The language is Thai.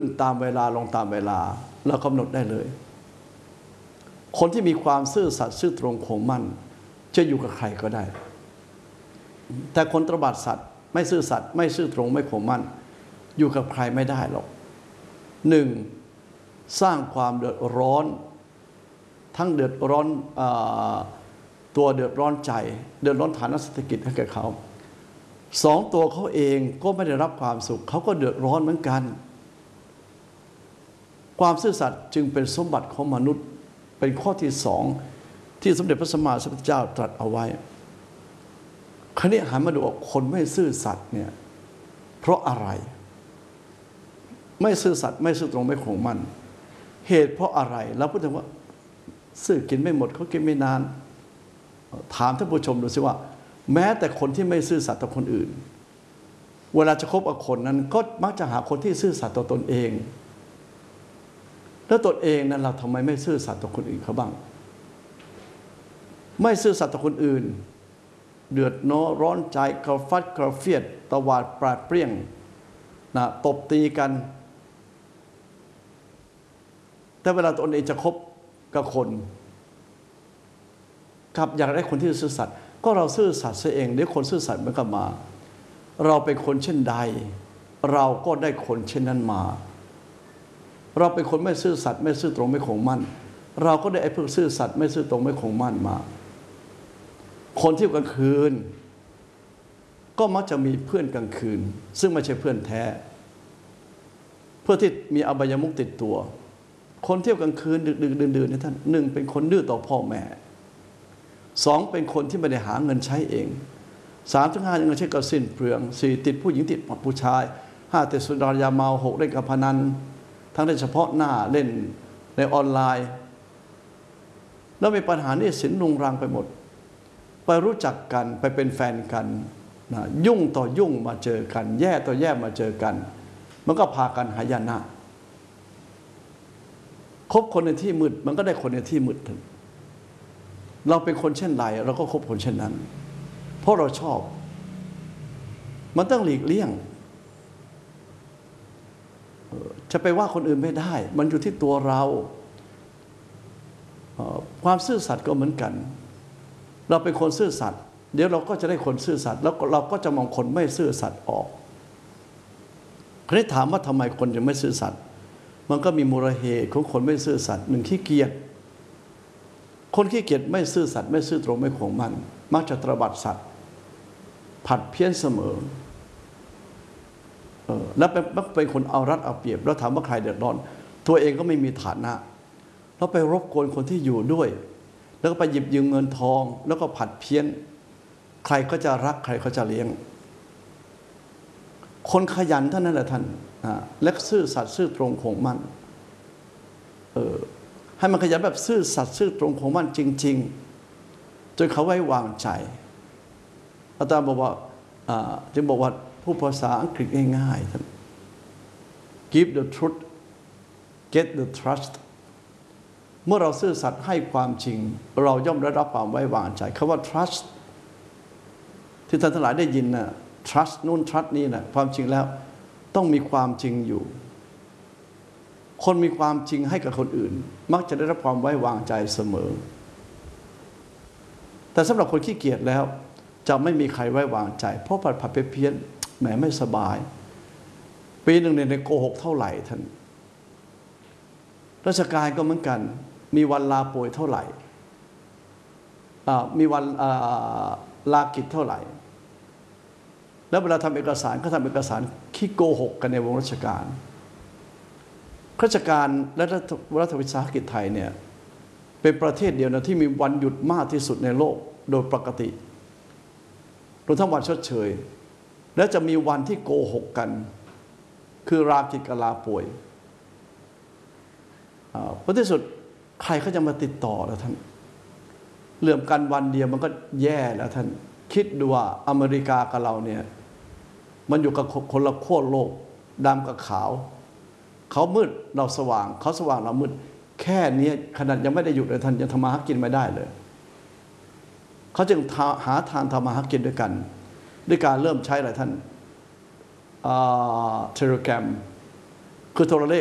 ตามเวลาลงตามเวลาเรากำหนดได้เลยคนที่มีความซื่อสัตย์ซื่อตรงคงมั่นจะอยู่กับใครก็ได้แต่คนตระบัดสัตย์ไม่ซื่อสัตย์ไม่ซื่อตรงไม่คงมั่นอยู่กับใครไม่ได้หรอกหนึ่งสร้างความเดือดร้อนทั้งเดือดร้อนตัวเดือดร้อนใจเดือดร้อนฐานะเศรษฐกิจให้แก่เขาสองตัวเขาเองก็ไม่ได้รับความสุขเขาก็เดือดร้อนเหมือนกันความซื่อสัตย์จึงเป็นสมบัติของมนุษย์เป็นข้อที่สองที่สมเด็จพระสัมมาสัมพุทธเจ้าตรัสเอาไว้คราวนี้หันมาดูว่าคนไม่ซื่อสัตย์เนี่ยเพราะอะไรไม่ซื่อสัตย์ไม่ซื่อตรงไม่คงมั่นเหตุเพราะอะไรแล้วพูดถึงว่าซื่อกินไม่หมดเขากินไม่นานถามท่านผู้ชมดูสิว่าแม้แต่คนที่ไม่ซื่อสัตย์ต่อคนอื่นเวลาจะคบกับคนนั้นก็มักจะหาคนที่ซื่อสัตย์ต่อตนเองแล้วตนเองนั้นเราทำไมไม่ซื่อสัตย์ต่อคนอื่นเขาบ้างไม่ซื่อสัตย์ต่อคนอื่นเดือดร้อนใจกระฟัดกระเฟียดตวาดปราดเปรี้ยงนะตบตีกันแต่เวลาตนเองจะคบกับคนกับอยากได้คนที่ซื่อสัตย์ก็เราซื่อสัตย์เสียเองเดี๋ยวคนซื่อสัตย์มันก็มาเราเป็นคนเช่นใดเราก็ได้คนเช่นนั้นมาเราเป็นคนไม่ซื่อสัตย์ไม่ซื่อตรงไม่คงมั่นเราก็ได้ไอ้พวกซื่อสัตย์ไม่ซื่อตรงไม่คงมั่นมาคนที่กลางคืนก็มักจะมีเพื่อนกลางคืนซึ่งไม่ใช่เพื่อนแท้เพื่อที่มีอบายมุขติดตัวคนเที่ยวกลางคืนดึกดื่นๆนี่ท่านหนึ่งเป็นคนดื้อต่อพ่อแม่สองเป็นคนที่ไม่ได้หาเงินใช้เองสามถึงห้ายังใช้ก็สิ้นเปลืองสี่ติดผู้หญิงติดผู้ชายห้าติดสุรายาเมาหกเล่นการพนันทั้งในเฉพาะหน้าเล่นในออนไลน์แล้วมีปัญหานี่สินรุงรังไปหมดไปรู้จักกันไปเป็นแฟนกันนะยุ่งต่อยุ่งมาเจอกันแย่ต่อแย่มาเจอกันมันก็พากันหายนะคบคนในที่มืดมันก็ได้คนในที่มืดเราเป็นคนเช่นไรเราก็คบคนเช่นนั้นเพราะเราชอบมันต้องหลีกเลี่ยงจะไปว่าคนอื่นไม่ได้มันอยู่ที่ตัวเราความซื่อสัตย์ก็เหมือนกันเราเป็นคนซื่อสัตย์เดี๋ยวเราก็จะได้คนซื่อสัตย์แล้วเราก็จะมองคนไม่ซื่อสัตย์ออกคราวนี้ถามว่าทำไมคนยังไม่ซื่อสัตย์มันก็มีมูลเหตุของคนไม่ซื่อสัตย์หนึ่งขี้เกียจคนขี้เกียจไม่ซื่อสัตย์ไม่ซื่อตรงไม่คงมั่นมักจะตระบัดสัตย์ผัดเพี้ยนเสมอแล้วเป็นคนเอารัดเอาเปรียบแล้วถามว่าใครเดือดร้อนตัวเองก็ไม่มีฐานะแล้วไปรบกวนคนที่อยู่ด้วยแล้วก็ไปหยิบยืมเงินทองแล้วก็ผัดเพี้ยนใครก็จะรักใครก็จะเลี้ยงคนขยันท่านนั้นแหละท่านและซื่อสัตย์ซื่อตรงคงมั่นให้มันขยันแบบซื่อสัตย์ซื่อตรงคงมั่นจริงๆจนเขาไว้วางใจอาจารย์บอกว่าจึงบอกว่าผู้ภาษาอังกฤษง่ายๆท่าน give the truth get the trust เมื่อเราซื่อสัตย์ให้ความจริงเราย่อมได้รับความไว้วางใจคำว่า trust ที่ท่านทั้งหลายได้ยินนะtrust นู่น trust นี่นะความจริงแล้วต้องมีความจริงอยู่คนมีความจริงให้กับคนอื่นมักจะได้รับความไว้วางใจเสมอแต่สำหรับคนขี้เกียจแล้วจะไม่มีใครไว้วางใจเพราะผัดเพี้ยนแหมไม่สบายปีหนึ่งในโกหกเท่าไหร่ท่านราชการก็เหมือนกันมีวันลาป่วยเท่าไหร่มีวันลากิจเท่าไหร่แล้วเวลาทำเอกสารก็ทำเอกสารขี้โกหกกันในวงราชการราชการและรัฐวิสาหกิจไทยเนี่ยเป็นประเทศเดียวนะที่มีวันหยุดมากที่สุดในโลกโดยปกติรวมทั้งวันชดเชยและจะมีวันที่โกหกกันคือลากิจกับลาป่วยเพราะที่สุดใครเขาจะมาติดต่อแล้วท่านเรื่องกันวันเดียวมันก็แย่แล้วท่านคิดดูว่าอเมริกากับเราเนี่ยมันอยู่กับคนละขั้วโลกดำกับขาวเขามืดเราสว่างเขาสว่างเรามืดแค่นี้ขนาดยังไม่ได้หยุดเลยท่านยังทำมาหากินไม่ได้เลยเขาจึงหาทางทำมาหากินด้วยกันด้วยการเริ่มใช้อะไรท่านเทเลแกรมคือโทรเลข